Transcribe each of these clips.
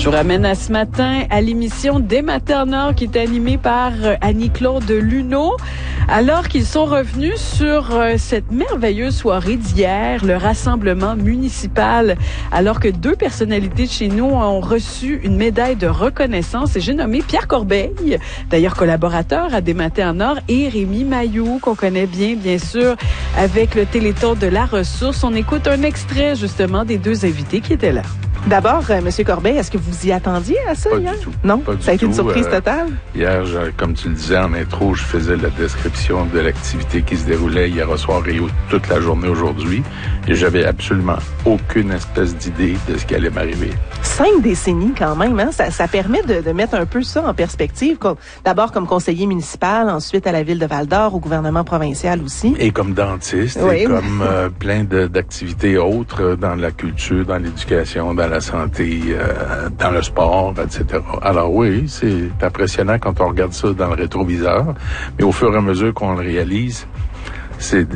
Je vous ramène à ce matin à l'émission Des Matins Nord qui est animée par Annie-Claude Luneau. Alors qu'ils sont revenus sur cette merveilleuse soirée d'hier, le rassemblement municipal, alors que 2 personnalités de chez nous ont reçu une médaille de reconnaissance. Et j'ai nommé Pierre Corbeil, d'ailleurs collaborateur à Des Matins Nord, et Rémi Mailloux, qu'on connaît bien sûr, avec le Téléthon de la ressource. On écoute un extrait, justement, des 2 invités qui étaient là. D'abord, M. Corbeil, est-ce que vous y attendiez à ça hier? Pas du tout. Non? Pas Ça a été une du tout. surprise totale? Hier, comme tu le disais en intro, je faisais la description de l'activité qui se déroulait hier soir et toute la journée aujourd'hui. Et j'avais absolument aucune espèce d'idée de ce qui allait m'arriver. 5 décennies quand même, hein? Ça permet de mettre un peu ça en perspective. D'abord comme conseiller municipal, ensuite à la ville de Val-d'Or, au gouvernement provincial aussi. Et comme dentiste, oui. Et comme plein d'activités autres dans la culture, dans l'éducation, dans la santé, dans le sport, etc. Alors oui, c'est impressionnant quand on regarde ça dans le rétroviseur, mais au fur et à mesure qu'on le réalise, c'est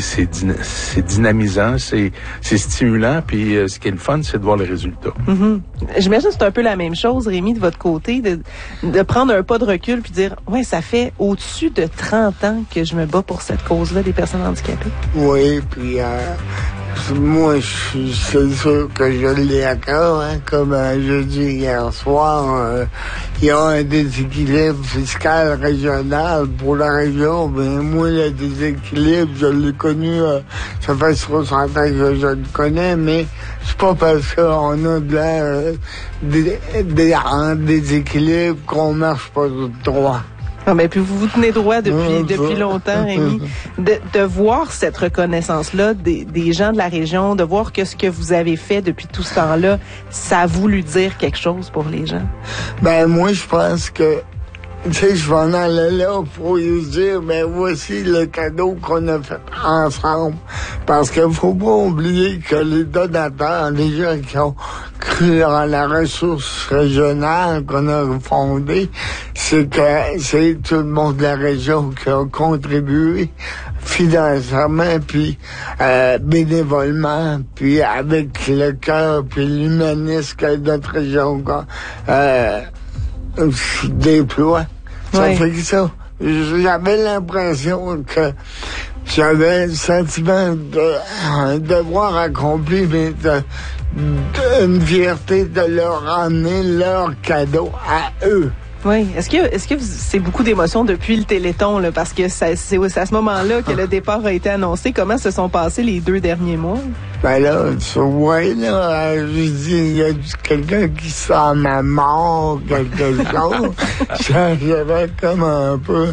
dynamisant, c'est stimulant, puis ce qui est le fun, c'est de voir les résultats. Mm-hmm. J'imagine que c'est un peu la même chose, Rémi, de votre côté, de prendre un pas de recul puis dire, ouais, ça fait au-dessus de 30 ans que je me bats pour cette cause-là des personnes handicapées. Oui, puis moi, c'est sûr que je l'ai à cœur, hein, comme je dis hier soir, il y a un déséquilibre fiscal régional pour la région, mais moi, le déséquilibre, je l'ai connu, ça fait 60 ans que je le connais, mais c'est pas parce qu'on a de l'air en déséquilibre qu'on marche pas tout droit. Ah ben, puis vous tenez droit depuis longtemps, Rémi, de voir cette reconnaissance-là des gens de la région, de voir que ce que vous avez fait depuis tout ce temps-là, ça a voulu dire quelque chose pour les gens. Ben, moi, je pense que, tu sais, je vais en aller là pour lui dire, ben, voici le cadeau qu'on a fait ensemble. Parce qu'il faut pas oublier que les donateurs, les gens qui ont cru en la ressource régionale qu'on a fondée, c'est tout le monde de la région qui a contribué financièrement, puis bénévolement, puis avec le cœur, puis l'humanisme que notre région déploie. Ça oui. fait que ça. J'avais l'impression que j'avais le sentiment de devoir accompli, mais une fierté de leur ramener leur cadeau à eux. Oui. Est-ce que c'est beaucoup d'émotions depuis le Téléthon, là, parce que c'est à ce moment-là que le départ a été annoncé. Comment se sont passés les 2 derniers mois? Ben là, ouais, là, je dis, il y a quelqu'un qui sent ma mort, quelque chose. J'avais comme un peu,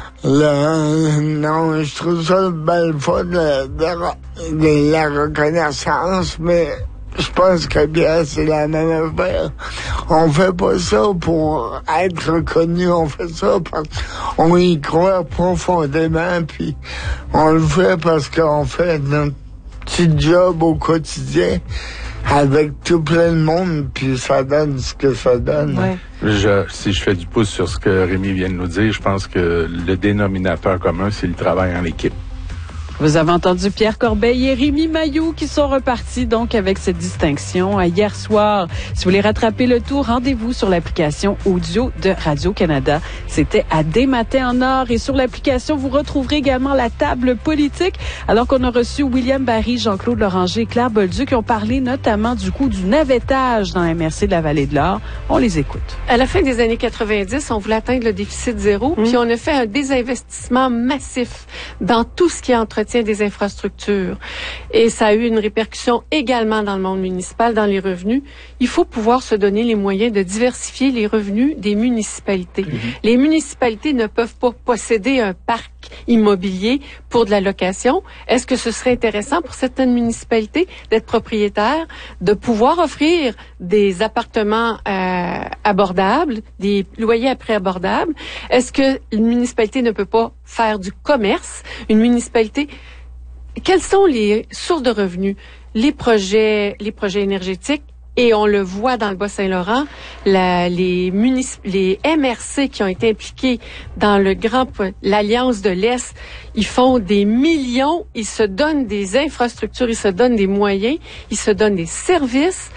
non, je trouve ça belle fois de la reconnaissance, mais je pense que bien, c'est la même affaire. On fait pas ça pour être reconnu, on fait ça parce qu'on y croit profondément, puis on le fait parce qu'on fait notre petit job au quotidien avec tout plein de monde, puis ça donne ce que ça donne. Ouais. Si je fais du pouce sur ce que Rémi vient de nous dire, je pense que le dénominateur commun, c'est le travail en équipe. Vous avez entendu Pierre Corbeil et Rémi Mailloux qui sont repartis donc avec cette distinction hier soir. Si vous voulez rattraper le tout, rendez-vous sur l'application audio de Radio-Canada. C'était à Des Matins Nord et sur l'application, vous retrouverez également la table politique alors qu'on a reçu William Barry, Jean-Claude Loranger et Claire Bolduc qui ont parlé notamment du coût du navettage dans la MRC de la Vallée de l'Or. On les écoute. À la fin des années 90, on voulait atteindre le déficit zéro, puis on a fait un désinvestissement massif dans tout ce qui est entretien des infrastructures. Et ça a eu une répercussion également dans le monde municipal, dans les revenus. Il faut pouvoir se donner les moyens de diversifier les revenus des municipalités. Les municipalités ne peuvent pas posséder un parc immobilier pour de la location. Est-ce que ce serait intéressant pour certaines municipalités d'être propriétaires, de pouvoir offrir des appartements abordables, des loyers à prix abordables? Est-ce que une municipalité ne peut pas faire du commerce? Une municipalité, quelles sont les sources de revenus? Les projets énergétiques. Et on le voit dans le Bas-Saint-Laurent, les MRC qui ont été impliqués dans l'Alliance de l'Est, ils font des millions, ils se donnent des infrastructures, ils se donnent des moyens, ils se donnent des services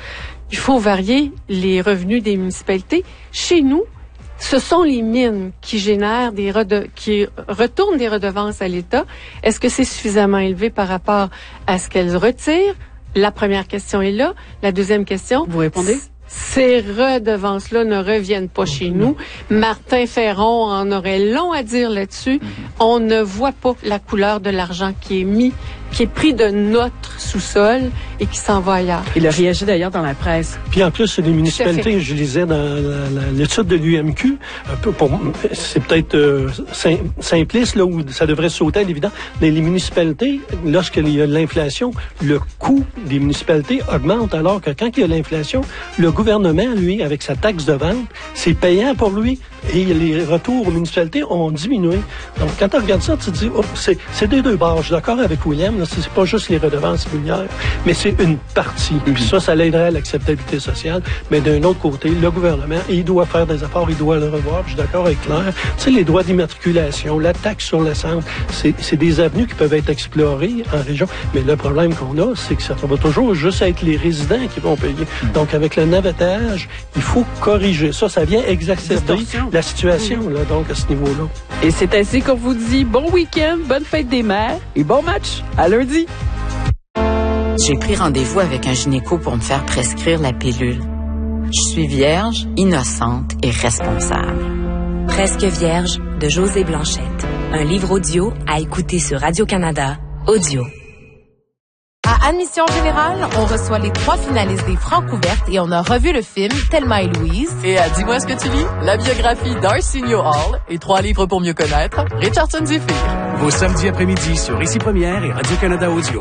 il faut varier les revenus des municipalités. Chez nous, ce sont les mines qui génèrent qui retournent des redevances à l'État. Est-ce que c'est suffisamment élevé par rapport à ce qu'elles retirent? La première question est là. La deuxième question. Vous répondez? Ces redevances-là ne reviennent pas chez nous. Martin Ferron en aurait long à dire là-dessus. On ne voit pas la couleur de l'argent qui est pris de notre sous-sol et qui s'en va ailleurs. Il a réagi d'ailleurs dans la presse. Puis en plus, les municipalités, je lisais dans l'étude de l'UMQ, un peu c'est peut-être simpliste, là, où ça devrait sauter à l'évident, mais les municipalités, lorsqu'il y a de l'inflation, le coût des municipalités augmente, alors que quand il y a l'inflation, le gouvernement, lui, avec sa taxe de vente, c'est payant pour lui. Et les retours aux municipalités ont diminué. Donc, quand tu regardes ça, tu te dis, c'est des deux bords. Je suis d'accord avec William, là, c'est pas juste les redevances immobilières, mais c'est une partie. Puis ça l'aiderait à l'acceptabilité sociale. Mais d'un autre côté, le gouvernement, il doit faire des efforts, il doit le revoir. Je suis d'accord avec Claire. Tu sais, les droits d'immatriculation, la taxe sur l'essence, c'est des avenues qui peuvent être explorées en région. Mais le problème qu'on a, c'est que ça va toujours juste être les résidents qui vont payer. Donc, avec le navettage, il faut corriger ça. Ça vient exacerber la situation, là, donc, à ce niveau-là. Et c'est ainsi qu'on vous dit bon week-end, bonne fête des mères et bon match. À lundi. J'ai pris rendez-vous avec un gynéco pour me faire prescrire la pilule. Je suis vierge, innocente et responsable. Presque vierge de Josée Blanchette. Un livre audio à écouter sur Radio-Canada Audio. À Admission Générale, on reçoit les 3 finalistes des Francouvertes et on a revu le film Thelma et Louise. Et à Dis-moi ce que tu lis, la biographie d'Arsenio Hall et 3 livres pour mieux connaître, Richardson Zephyr. Vos samedis après-midi sur Ici Première et Radio-Canada Audio.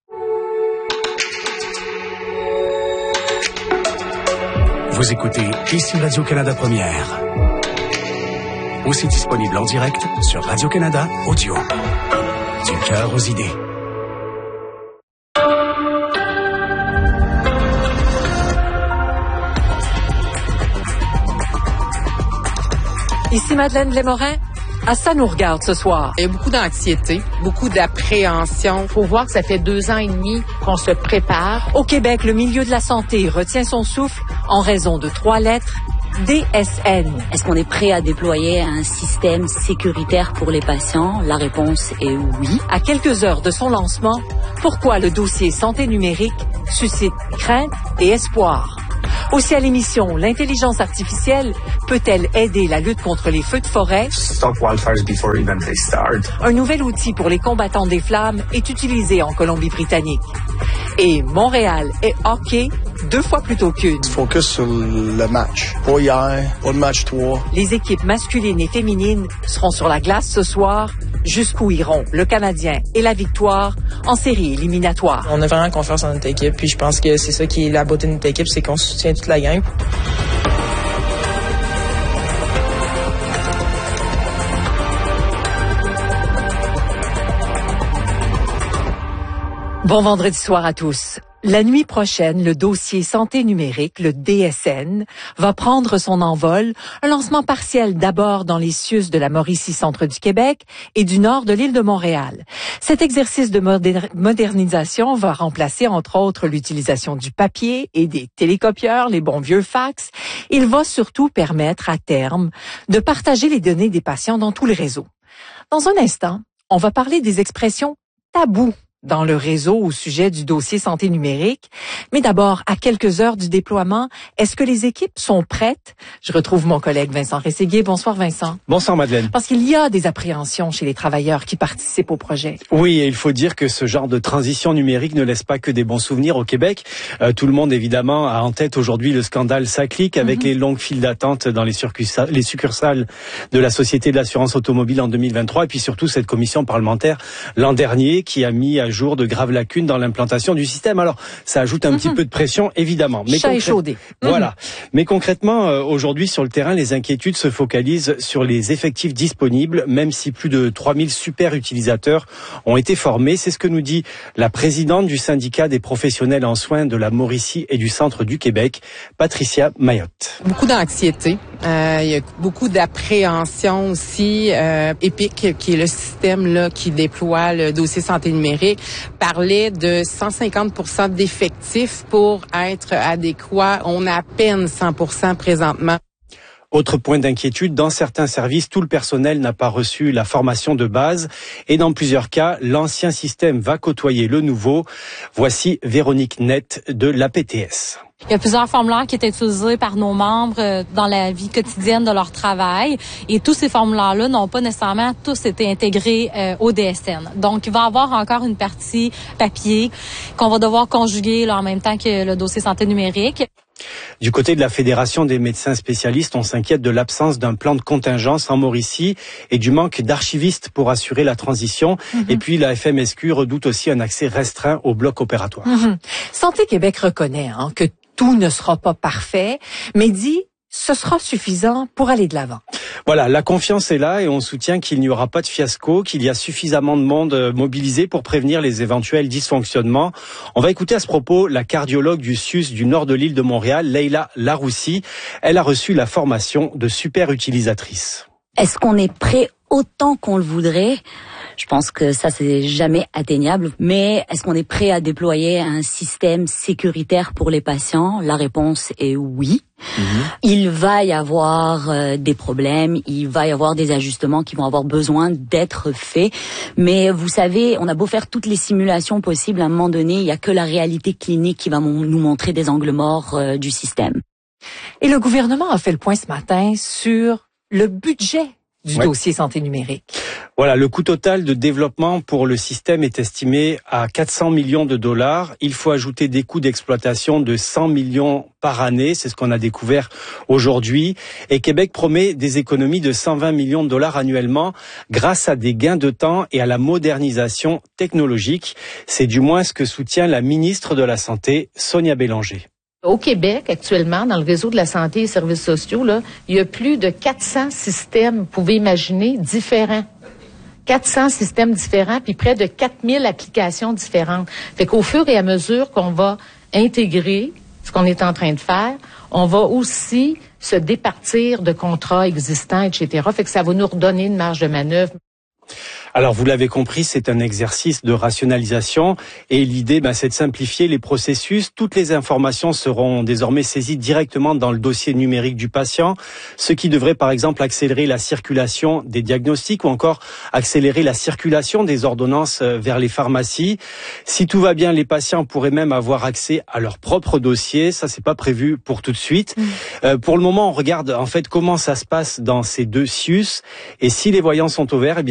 Vous écoutez Ici Radio-Canada Première. Aussi disponible en direct sur Radio-Canada Audio. Du cœur aux idées. Ici Madeleine Lémorin. À ça nous regarde ce soir. Il y a beaucoup d'anxiété, beaucoup d'appréhension. Faut voir que ça fait 2 ans et demi qu'on se prépare. Au Québec, le milieu de la santé retient son souffle en raison de 3 lettres. DSN. Est-ce qu'on est prêt à déployer un système sécuritaire pour les patients? La réponse est oui. À quelques heures de son lancement, pourquoi le dossier santé numérique suscite crainte et espoir? Aussi à l'émission, l'intelligence artificielle peut-elle aider la lutte contre les feux de forêt? Stop wildfires before even they start. Un nouvel outil pour les combattants des flammes est utilisé en Colombie-Britannique. Et Montréal est hockey 2 fois plus tôt qu'une. Focus sur le match. Pas hier, pas le match 3. Les équipes masculines et féminines seront sur la glace ce soir. Jusqu'où iront le Canadien et la victoire en série éliminatoire. On a vraiment confiance en notre équipe, puis je pense que c'est ça qui est la beauté de notre équipe, c'est qu'on soutient toute la gang. Bon vendredi soir à tous. La nuit prochaine, le dossier santé numérique, le DSN, va prendre son envol. Un lancement partiel d'abord dans les CIUS de la Mauricie-Centre du Québec et du nord de l'île de Montréal. Cet exercice de modernisation va remplacer entre autres l'utilisation du papier et des télécopieurs, les bons vieux fax. Il va surtout permettre à terme de partager les données des patients dans tout le réseau. Dans un instant, on va parler des expressions tabous dans le réseau au sujet du dossier santé numérique. Mais d'abord, à quelques heures du déploiement, est-ce que les équipes sont prêtes? Je retrouve mon collègue Vincent Rességuier. Bonsoir Vincent. Bonsoir Madeleine. Parce qu'il y a des appréhensions chez les travailleurs qui participent au projet. Oui, et il faut dire que ce genre de transition numérique ne laisse pas que des bons souvenirs au Québec. Tout le monde évidemment a en tête aujourd'hui le scandale SACLIC avec les longues files d'attente dans les succursales de la Société de l'assurance automobile en 2023 et puis surtout cette commission parlementaire l'an dernier qui a mis à jour de graves lacunes dans l'implantation du système. Alors, ça ajoute un petit peu de pression, évidemment. Mais chat échaudé. Voilà. Mais concrètement, aujourd'hui, sur le terrain, les inquiétudes se focalisent sur les effectifs disponibles, même si plus de 3000 super utilisateurs ont été formés. C'est ce que nous dit la présidente du syndicat des professionnels en soins de la Mauricie et du centre du Québec, Patricia Mayotte. Beaucoup d'anxiété, Il y a beaucoup d'appréhension aussi. EPIC, qui est le système là qui déploie le dossier santé numérique, parlait de 150% d'effectifs pour être adéquat. On a à peine 100% présentement. Autre point d'inquiétude, dans certains services, tout le personnel n'a pas reçu la formation de base et dans plusieurs cas, l'ancien système va côtoyer le nouveau. Voici Véronique Nett de l'APTS. Il y a plusieurs formulaires qui étaient utilisés par nos membres dans la vie quotidienne de leur travail et tous ces formulaires-là n'ont pas nécessairement tous été intégrés au DSN. Donc, il va y avoir encore une partie papier qu'on va devoir conjuguer là, en même temps que le dossier santé numérique. Du côté de la Fédération des médecins spécialistes, on s'inquiète de l'absence d'un plan de contingence en Mauricie et du manque d'archivistes pour assurer la transition. Et puis la FMSQ redoute aussi un accès restreint au bloc opératoire. Santé Québec reconnaît que tout ne sera pas parfait, mais dit ce sera suffisant pour aller de l'avant. Voilà, la confiance est là et on soutient qu'il n'y aura pas de fiasco, qu'il y a suffisamment de monde mobilisé pour prévenir les éventuels dysfonctionnements. On va écouter à ce propos la cardiologue du CIUS du nord de l'île de Montréal, Leila Laroussi. Elle a reçu la formation de super utilisatrice. Est-ce qu'on est prêt autant qu'on le voudrait? Je pense que ça, c'est jamais atteignable. Mais est-ce qu'on est prêt à déployer un système sécuritaire pour les patients? La réponse est oui. Il va y avoir des problèmes, il va y avoir des ajustements qui vont avoir besoin d'être faits. Mais vous savez, on a beau faire toutes les simulations possibles, à un moment donné, il n'y a que la réalité clinique qui va nous montrer des angles morts du système. Et le gouvernement a fait le point ce matin sur le budget du dossier santé numérique. Voilà, le coût total de développement pour le système est estimé à 400 millions de dollars. Il faut ajouter des coûts d'exploitation de 100 millions par année. C'est ce qu'on a découvert aujourd'hui. Et Québec promet des économies de 120 millions de dollars annuellement grâce à des gains de temps et à la modernisation technologique. C'est du moins ce que soutient la ministre de la Santé, Sonia Bélanger. Au Québec, actuellement, dans le réseau de la santé et des services sociaux, là, il y a plus de 400 systèmes, vous pouvez imaginer, différents. 400 systèmes différents, puis près de 4000 applications différentes. Fait qu'au fur et à mesure qu'on va intégrer ce qu'on est en train de faire, on va aussi se départir de contrats existants, etc. Fait que ça va nous redonner une marge de manœuvre. Alors, vous l'avez compris, c'est un exercice de rationalisation et l'idée, c'est de simplifier les processus. Toutes les informations seront désormais saisies directement dans le dossier numérique du patient, ce qui devrait, par exemple, accélérer la circulation des diagnostics ou encore accélérer la circulation des ordonnances vers les pharmacies. Si tout va bien, les patients pourraient même avoir accès à leur propre dossier. Ça, c'est pas prévu pour tout de suite. Pour le moment, on regarde en fait comment ça se passe dans ces deux CIUS et si les voyants sont au vert,